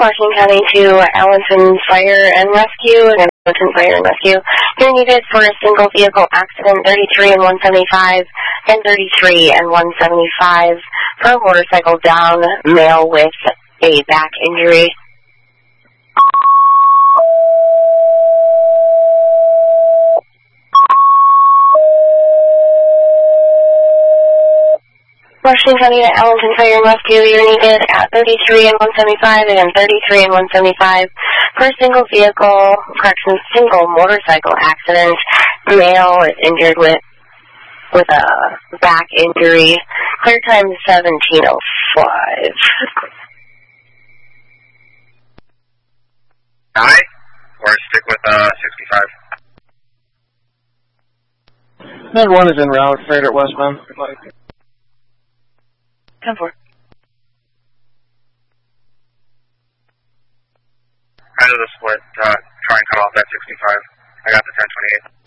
Washington County to Allenton Fire and Rescue, and Allenton Fire and Rescue. You're needed for a single vehicle accident, 33 and 175, and 33 and 175 for a motorcycle down, male with a back injury. Washington County to Allenton Fire and Rescue, you're needed at 33 and 175 and 33 and 175 for a single vehicle, single motorcycle accident. Male is injured with a back injury. Clear time 17:05. Die or stick with 65. Med 1 is en route, freighter westbound. 10-4. Out of the split, try and cut off that 65. I got the 1028.